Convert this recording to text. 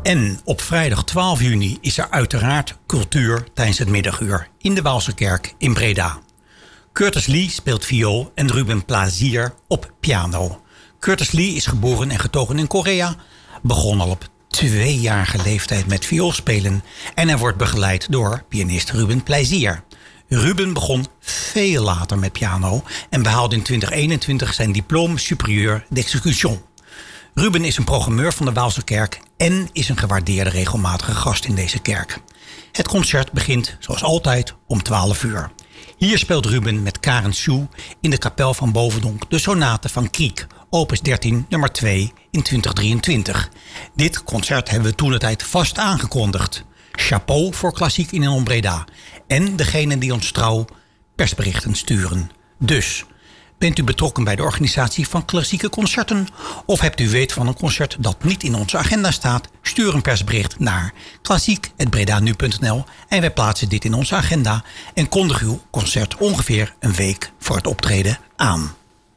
En op vrijdag 12 juni is er uiteraard cultuur tijdens het middaguur in de Waalse Kerk in Breda. Curtis Lee speelt viool en Ruben Plazier op piano. Curtis Lee is geboren en getogen in Korea, begon al op 2-jarige leeftijd met vioolspelen en hij wordt begeleid door pianist Ruben Plazier. Ruben begon veel later met piano en behaalde in 2021 zijn diplôme supérieur d'exécution. Ruben is een programmeur van de Waalse Kerk en is een gewaardeerde regelmatige gast in deze kerk. Het concert begint, zoals altijd, om 12 uur. Hier speelt Ruben met Karen Sue in de kapel van Bovendonk de sonate van Kriek, opus 13, nummer 2 in 2023. Dit concert hebben we toentertijd vast aangekondigd. Chapeau voor Klassiek in Breda en degenen die ons trouw persberichten sturen. Dus, bent u betrokken bij de organisatie van klassieke concerten? Of hebt u weet van een concert dat niet in onze agenda staat? Stuur een persbericht naar klassiek@bredanu.nl en wij plaatsen dit in onze agenda en kondigen uw concert ongeveer een week voor het optreden aan.